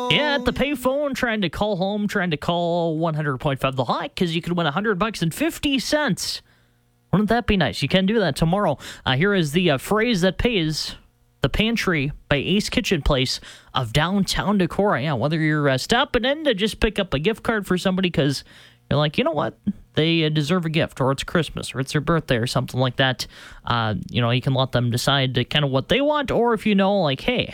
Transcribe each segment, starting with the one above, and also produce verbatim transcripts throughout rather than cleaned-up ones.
Yeah, at the payphone, trying to call home, trying to call one hundred point five The Hot, because you could win one hundred bucks and fifty cents. Wouldn't that be nice? You can do that tomorrow. Uh, here is the uh, phrase that pays. The Pantry by Ace Kitchen Place of downtown Decorah. Yeah, whether you're uh, stopping in to just pick up a gift card for somebody because you're like, you know what, they uh, deserve a gift, or it's Christmas, or it's their birthday, or something like that. Uh, you know, you can let them decide kind of what they want, or if you know, like, hey,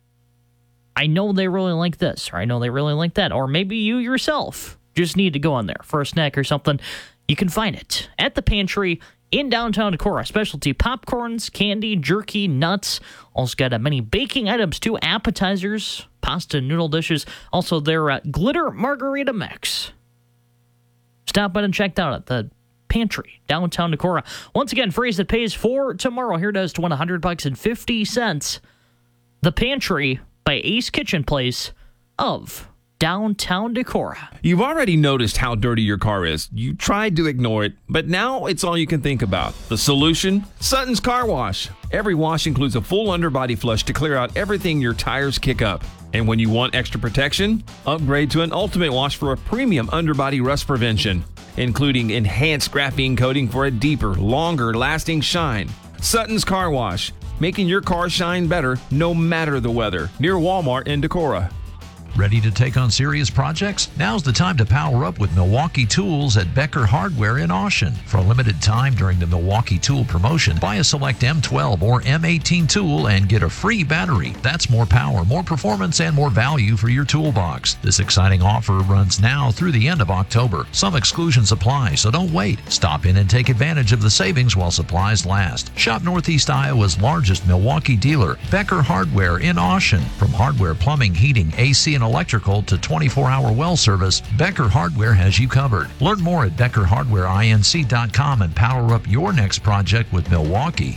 I know they really like this, or I know they really like that, or maybe you yourself just need to go on there for a snack or something. You can find it at the Pantry in downtown Decorah. Specialty popcorns, candy, jerky, nuts. Also got uh, many baking items too, appetizers, pasta, noodle dishes. Also their uh, glitter margarita mix. Stop by and check that out at the Pantry, downtown Decorah. Once again, phrase that pays for tomorrow. Here it is to win one hundred bucks and fifty cents. The Pantry by Ace Kitchen Place of downtown Decorah. You've already noticed how dirty your car is. You tried to ignore it, but now it's all you can think about. The solution? Sutton's Car Wash. Every wash includes a full underbody flush to clear out everything your tires kick up. And when you want extra protection, upgrade to an Ultimate Wash for a premium underbody rust prevention, including enhanced graphene coating for a deeper, longer-lasting shine. Sutton's Car Wash, making your car shine better no matter the weather. Near Walmart in Decorah. Ready to take on serious projects? Now's the time to power up with Milwaukee Tools at Becker Hardware in Austin. For a limited time during the Milwaukee Tool promotion, buy a select M twelve or M eighteen tool and get a free battery. That's more power, more performance, and more value for your toolbox. This exciting offer runs now through the end of October. Some exclusions apply, so don't wait. Stop in and take advantage of the savings while supplies last. Shop Northeast Iowa's largest Milwaukee dealer, Becker Hardware in Austin. From hardware, plumbing, heating, A C, and electrical to twenty-four hour well service, Becker Hardware has you covered. Learn more at becker hardware inc dot com and power up your next project with Milwaukee.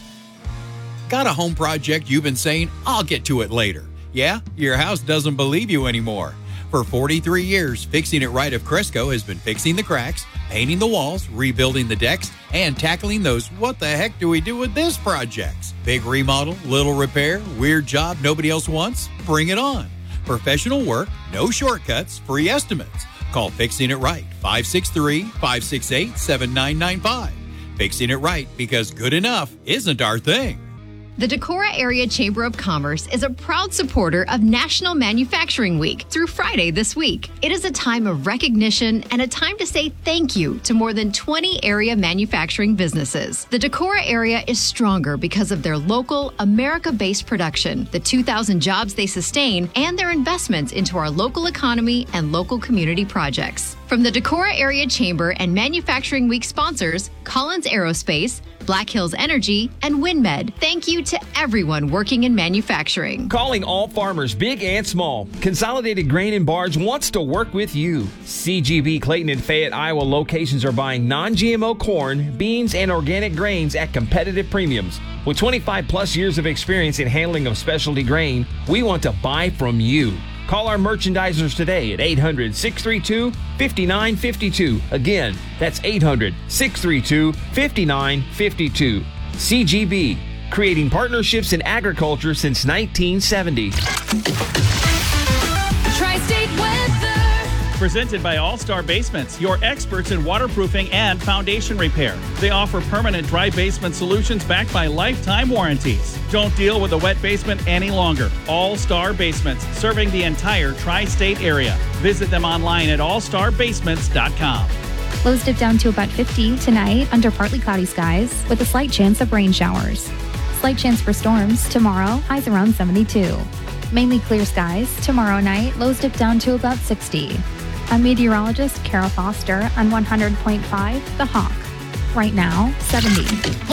Got a home project you've been saying, I'll get to it later? Yeah? Your house doesn't believe you anymore. For forty-three years, Fixing It Right of Cresco has been fixing the cracks, painting the walls, rebuilding the decks, and tackling those what the heck do we do with this projects. Big remodel, little repair, weird job nobody else wants? Bring it on. Professional work, no shortcuts, free estimates. Call Fixing It Right, five six three, five six eight, seven nine nine five. Fixing it right, because good enough isn't our thing. The Decorah Area Chamber of Commerce is a proud supporter of National Manufacturing Week through Friday this week. It is a time of recognition and a time to say thank you to more than twenty area manufacturing businesses. The Decorah area is stronger because of their local, America-based production, the two thousand jobs they sustain, and their investments into our local economy and local community projects. From the Decorah Area Chamber and Manufacturing Week sponsors, Collins Aerospace, Black Hills Energy, and WinMed. Thank you to everyone working in manufacturing. Calling all farmers, big and small. Consolidated Grain and Barge wants to work with you. C G B Clayton and Fayette, Iowa locations are buying non-G M O corn, beans, and organic grains at competitive premiums. With twenty-five plus years of experience in handling of specialty grain, we want to buy from you. Call our merchandisers today at eight hundred, six three two, five nine five two. Again, that's eight hundred, six three two, five nine five two. C G B, creating partnerships in agriculture since nineteen seventy. Tri-State Weather. Presented by All-Star Basements, your experts in waterproofing and foundation repair. They offer permanent dry basement solutions backed by lifetime warranties. Don't deal with a wet basement any longer. All-Star Basements, serving the entire tri-state area. Visit them online at all star basements dot com. Lows dip down to about fifty tonight under partly cloudy skies with a slight chance of rain showers. Slight chance for storms tomorrow, highs around seventy-two. Mainly clear skies tomorrow night, lows dip down to about sixty. I'm meteorologist Carol Foster on one hundred point five The Hawk. Right now, seventy.